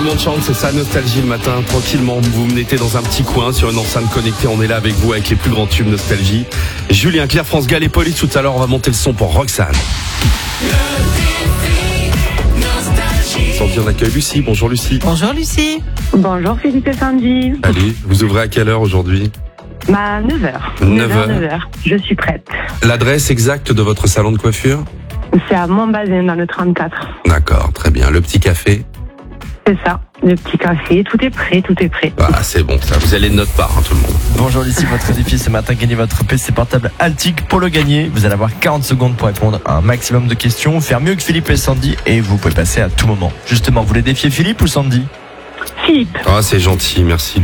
le monde chante, c'est ça, Nostalgie le matin, tranquillement. Vous me mettez dans un petit coin sur une enceinte connectée. On est là avec vous avec les plus grands tubes Nostalgie. Julien, Claire, France Gall et Police. Tout à l'heure, on va monter le son pour Roxane. Sans dire, on accueille Lucie. Bonjour Lucie. Bonjour Lucie. Bonjour Philippe et Sandy. Allez, vous ouvrez à quelle heure aujourd'hui? 9h. 9h. Je suis prête. L'adresse exacte de votre salon de coiffure? C'est à Montbazin dans le 34. D'accord, très bien. Le petit café? C'est ça. Le petit café. Tout est prêt, tout est prêt. Ah, c'est bon ça. Vous allez de notre part, tout le monde. Bonjour Lucie, votre défi ce matin, gagnez votre PC portable Altic. Pour le gagner, vous allez avoir 40 secondes pour répondre à un maximum de questions, faire mieux que Philippe et Sandy, et vous pouvez passer à tout moment. Justement, vous voulez défier Philippe ou Sandy? Philippe. Ah, c'est gentil, merci.